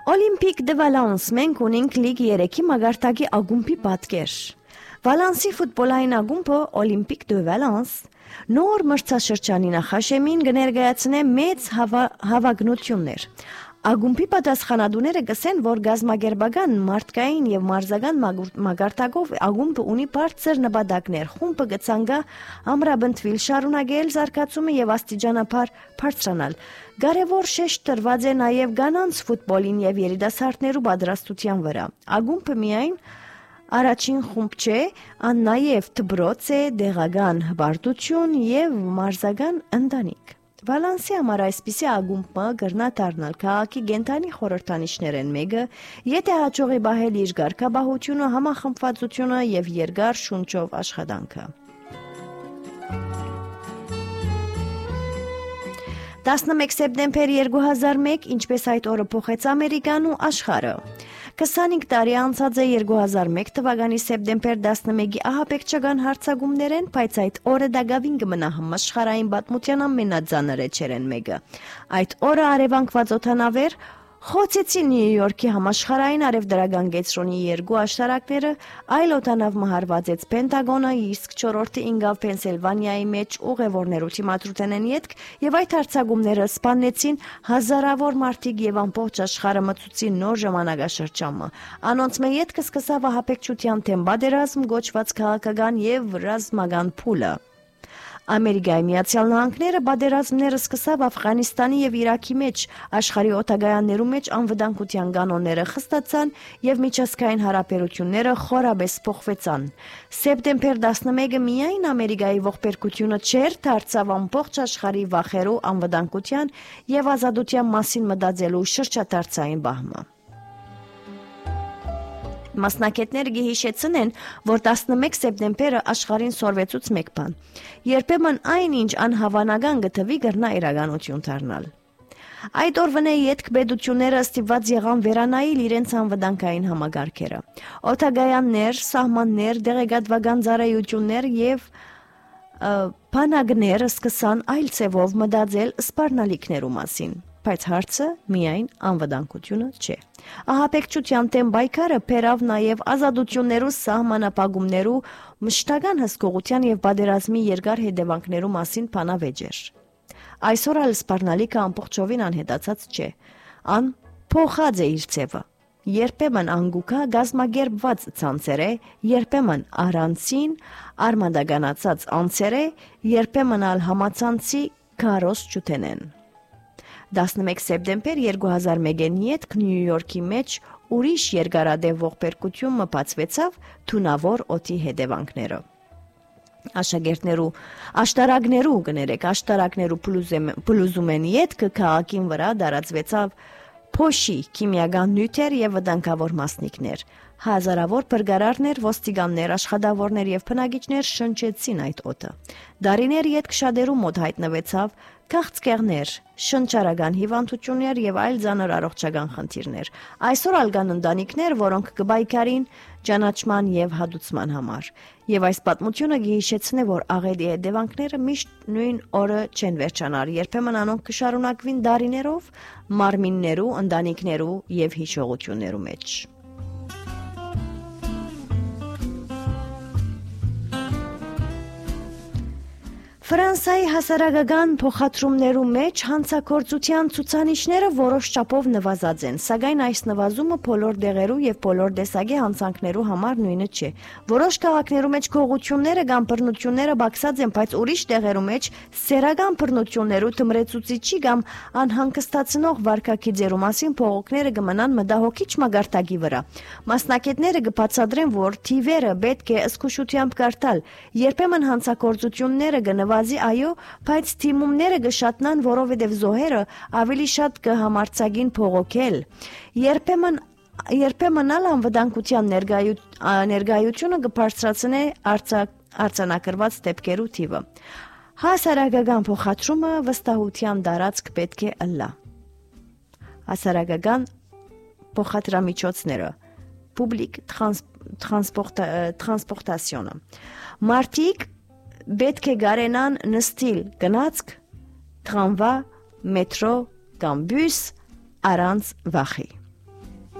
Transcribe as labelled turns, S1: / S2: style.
S1: Օլիմպիկ դե Վալանս մենք ունենք լիգ 3-ի մագարտակի ակումբի պատկեր։ Վալանսի ֆուտբոլային ակումբը Օլիմպիկ դե Վալանս նոր մրցաշրջանի նախաշեմին կներկայացնե մեծ հավակնություններ։ Ակումբի պատասխանատուները կսեն, որ գազམ་ակերպական, մարդկային եւ մարզական մագարտակով ակումբը ունի բարձր նպատակներ։ Խումբը կցանկա ամրապնդվել, շարունակել զարգացումը եւ աստիճանաբար բարձրանալ։ Կարևոր շեշտ տրված է նաեւ կանանց ֆուտբոլին եւ երիտասարդներու պատրաստության վրա։ Ակումբը միայն առաջին խումբ չէ, ան նաեւ դպրոց է, դեղական հպարտություն եւ մարզական ընտանիք։ Վալանսի համար այսպիսի ակումբը կրնա դառնալ քաղաքի կենտրոնի խորհրդանիշներն մեկը, եթե հաջողի պահել իր ղեկավարությունը, համախմբվածությունը եւ երկար շունչով աշխատանքը։ 11 սեպտեմբեր 2001, ինչպես այդ օրը փոխեց Ամերիկան ու աշխարհը։ 25 տարի անցած է 2001 թվականի սեպտեմբեր 11-ի ահաբեկչական հարձակումներեն, բայց այդ օրը դակավին կմնա համաշխարհային պատմության ամենածանր էջերեն մեկը։ Այդ օրը արևանկված օդանավեր խոցեցի Նյու Յորքի համաշխարհային արևդրական կենտրոնի երկու աշտարակները, այլ օդանավ մահարվածեց Պենտագոնը, իսկ 4-րդը ինգավ Պենսիլվանիայի մեջ ուղևորներու թիմադրութենեն ետք, եւ այդ հարձակումները սպանեցին հազարավոր մարդիկ եւ ամբողջ աշխարհը մտցուցին նոր ժամանակաշրջանը։ Անոնց մեջ ետքը սկսավ ահաբեկչության թեմ պատերազմ գոչված քաղաքական եւ ռազմական փուլը։ Ամերիկայի Միացյալ Նահանգները պատերազմները սկսավ Աֆղանիստանի եւ Իրաքի մեջ, աշխարհի օտագայաններու մեջ անվտանգության կանոնները խստացան եւ միջազգային հարաբերությունները խորաբես փոխվեցան։ Սեպտեմբեր 11-ը միայն Ամերիկայի ողբերգությունը չէր, դարձավ ամբողջ աշխարհի վախերու, անվտանգության եւ ազատության մասին մտածելու շրջադարձային բահմը։ Մասնակիցները գիհիշեցնեն, որ 11 սեպտեմբերը աշխարհին սորվեցուց մեկ բան։ Երբեմն այնինչ անհավանական գտվի կրնա իրականություն դառնալ։ Այդ օրվան ետք պետությունները ստիպված եղան վերանայել իրենց անվտանգային համագարկերը։ Օտագայաններ, սահմաններ, դեղեկատվական ծառայություններ եւ բանակները սկսան այլ ցևով մտածել սպառնալիքներու մասին։ Բայց հարցը միայն անվտանգությունը չէ։ Ահաբեկչության դեմ պայքարը բերավ նաև ազատություններու սահմանապահումներու մշտական հսկողության եւ պատերազմի երկար հետևանքներու մասին բանավեճեր։ Այսօր ալ սպառնալիքը ամբողջովին անհետացած չէ։ Ան փոխած է իր ցևը։ Երբեմն անգուկա գազམ་ակերպված ցանցեր է, երբեմն առանցին արմատականացած անձեր է, երբեմն ալ համացանցի քարոս ճուտենեն։ 11 սեպտեմբեր 2001-ին ետք Նյու Յորքի մեջ ուրիշ երկարադեպ ողբերգություն մտածվեցավ թունավոր օդի հետևանքները։ Աշտարակներու փլուզում են ետքը քաղաքին վրա դարածվեցավ փոշի, քիմիական նյութեր եւ վտանգավոր մասնիկներ։ Հազարավոր բրգարարներ, ոստիկաններ, աշխատավորներ եւ բնակիչներ շնչեցին այդ օդը։ Դարիներ ետք շատերու մոտ հայտնվեցավ քաղցկեղներ, շնչարական հիվանդություններ եւ այլ ծանր առողջական խնդիրներ։ Այսօր ալգան ընտանիքներ, որոնք կբայքարին ճանաչման եւ հատուցման համար։ Եվ այս պատմությունը գիհիշեցնե, որ աղետի հետևանքները միշտ նույն օրը չեն վերջանար, երբեմն անոնք կշարունակվին դարիներով, մարմիններու, ընտանիքներու եւ հիշողություններու մեջ։ Ֆրանսիայի հասարակական փոխադրումներու մեջ հանցագործության ցուցանիշները որոշ չափով նվազած են, սակայն այս նվազումը բոլոր դեղերու եւ բոլոր տեսակի հանցանքներու համար նույնը չէ։ Որոշ քաղաքներու մեջ գողությունները կամ բռնությունները բացած են, բայց ուրիշ տեղերու մեջ սերական բռնություններու թմրեցուցիչի կամ անհանգստացնող վարքագիծերու մասին փողոքները կմնան մտահոգիչ մագարտակի վրա։ Մասնակիցները կբացատրեն, որ թիվերը պետք է զգուշությամբ կարդալ։ Երբեմն հանցագործությունները կնվազի, այո, բայց թիմումները կշատնան, որովհետև զոհերը ավելի շատ կհամարձակին փողոքել։ Երբեմն անվտանգության ներկայությունը կբարձրացնե արձանագրված դեպքերու թիվը։ Հասարակական փոխադրումը վստահության տարածք պետք է ըլլա։ Հասարակական փոխադրամիջոցները public transportation-ը։ Մարդիկ պետք է գարենան նստիլ գնացք, տրամվա, մետրո կամ բյուս առանց վախի։